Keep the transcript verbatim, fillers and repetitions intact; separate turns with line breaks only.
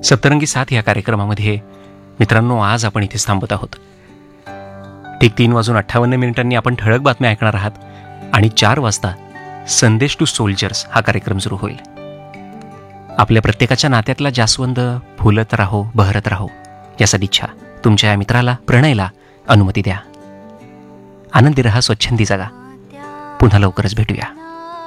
सप्तरंगी साथ या कार्यक्रमामध्ये मित्रांनो आज आपण इथेच थांबत आहोत. ठीक तीन वाजून अठ्ठावन्न मिनिटांनी आपण ठळक बातम्या ऐकणार आहात आणि चार वाजता संदेश टू सोल्जर्स हा कार्यक्रम सुरू होईल. आपल्या प्रत्येकाच्या नात्यातला जास्वंद फुलत राहो, बहरत राहो या सदिच्छा तुमच्या या मित्राला, प्रणयला अनुमती द्या. आनंदी रहा, स्वच्छंदी जगा. पुन्हा लवकरच भेटूया.